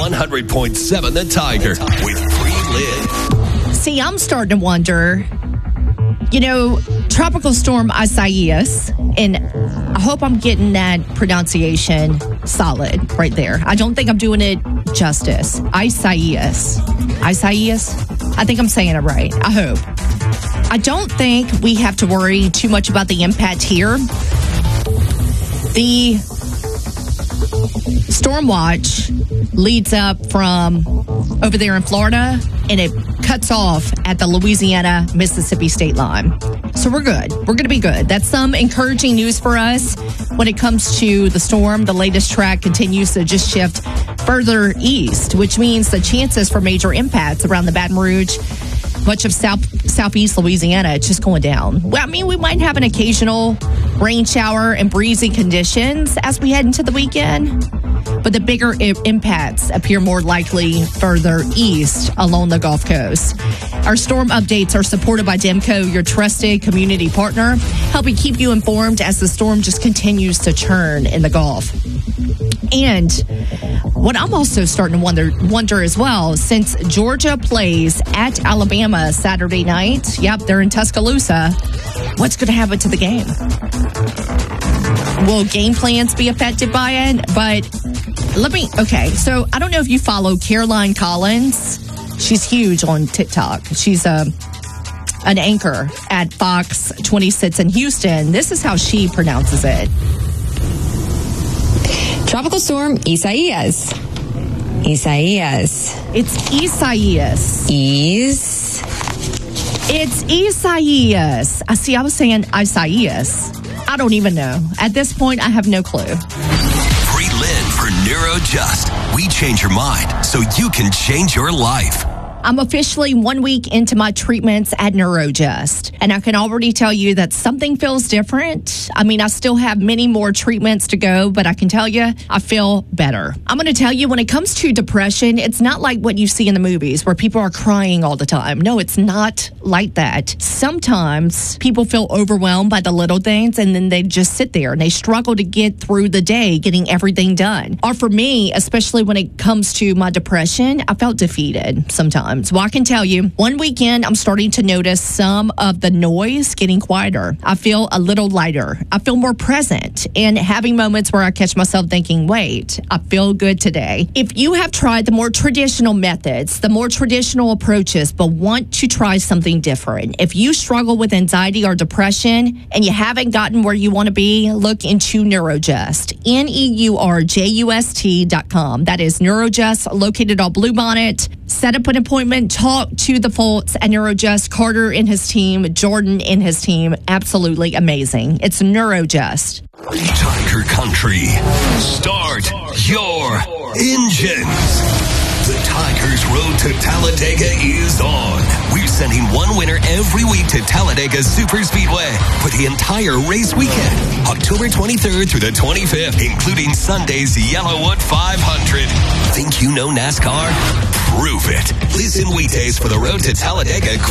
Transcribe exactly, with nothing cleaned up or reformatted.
one hundred point seven The Tiger with Free Lynn. See, I'm starting to wonder, you know, Tropical Storm Isaias, and I hope I'm getting that pronunciation solid right there. I don't think I'm doing it justice. Isaias. Isaias? I think I'm saying it right. I hope. I don't think we have to worry too much about the impact here. The storm watch leads up from over there in Florida, and it cuts off at the Louisiana-Mississippi state line. So we're good. We're going to be good. That's some encouraging news for us when it comes to the storm. The latest track continues to just shift further east, which means the chances for major impacts around the Baton Rouge, much of south southeast Louisiana, it's just going down. Well, I mean, we might have an occasional rain shower and breezy conditions as we head into the weekend, but the bigger I- impacts appear more likely further east along the Gulf Coast. Our storm updates are supported by Demco, your trusted community partner, helping keep you informed as the storm just continues to churn in the Gulf. And what I'm also starting to wonder wonder as well, since Georgia plays at Alabama Saturday night, yep, they're in Tuscaloosa, what's going to happen to the game? Will game plans be affected by it? But let me, okay, so I don't know if you follow Caroline Collins. She's huge on TikTok. She's a, an anchor at Fox twenty-six in Houston. This is how she pronounces it. Tropical Storm Isaias. Isaias. It's Isaias. Is. It's Isaias. I see, I was saying Isaias. I don't even know. At this point, I have no clue. Free Lynn for NeuroJust. We change your mind so you can change your life. I'm officially one week into my treatments at NeuroJust, and I can already tell you that something feels different. I mean, I still have many more treatments to go, but I can tell you I feel better. I'm going to tell you, when it comes to depression, it's not like what you see in the movies where people are crying all the time. No, it's not like that. Sometimes people feel overwhelmed by the little things, and then they just sit there and they struggle to get through the day getting everything done. Or for me, especially when it comes to my depression, I felt defeated sometimes. Well, I can tell you, one weekend, I'm starting to notice some of the noise getting quieter. I feel a little lighter. I feel more present, and having moments where I catch myself thinking, wait, I feel good today. If you have tried the more traditional methods, the more traditional approaches, but want to try something different, if you struggle with anxiety or depression and you haven't gotten where you want to be, look into NeuroJust. N E U R J U S T dot com. That is NeuroJust, located on Bluebonnet. Set up an appointment, talk to the folks at NeuroJust, Carter and his team, Jordan and his team. Absolutely amazing. It's NeuroJust. Tiger Country. Start your engines. The Tigers' road to Talladega is on. We're sending one winner every week to Talladega Superspeedway for the entire race weekend, October twenty-third through the twenty-fifth, including Sunday's Yellowwood five hundred. Think you know NASCAR? Prove it. Listen weekdays for the road to Talladega